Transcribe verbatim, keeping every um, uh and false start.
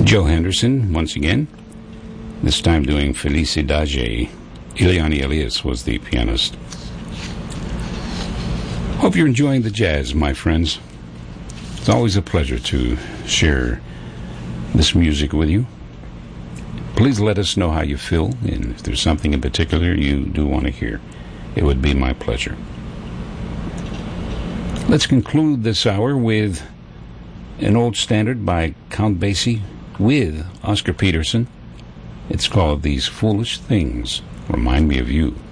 Joe Henderson, once again, this time doing Felicidade. Ileana Elias was the pianist. Hope you're enjoying the jazz, my friends. It's always a pleasure to share this music with you. Please let us know how you feel, and if there's something in particular you do want to hear, it would be my pleasure. Let's conclude this hour with an old standard by Count Basie with Oscar Peterson. It's called These Foolish Things Remind Me of You.